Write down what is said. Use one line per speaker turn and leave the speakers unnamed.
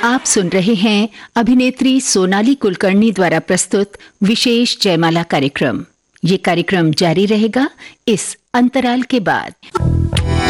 आप सुन रहे हैं अभिनेत्री सोनाली कुलकर्णी द्वारा प्रस्तुत विशेष जयमाला कार्यक्रम। ये कार्यक्रम जारी रहेगा इस अंतराल के बाद।